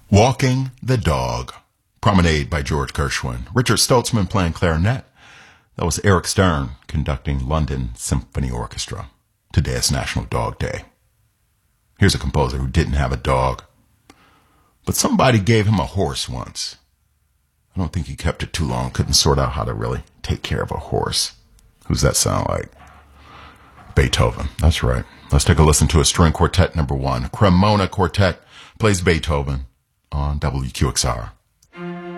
Walking the Dog. Promenade by George Gershwin. Richard Stoltzman playing clarinet. That was Eric Stern conducting London Symphony Orchestra. Today is National Dog Day. Here's a composer who didn't have a dog, but somebody gave him a horse once. I don't think he kept it too long, couldn't sort out how to really take care of a horse. Who's that sound like? Beethoven. That's right. Let's take a listen to a string quartet number 1. Cremona Quartet plays Beethoven on WQXR.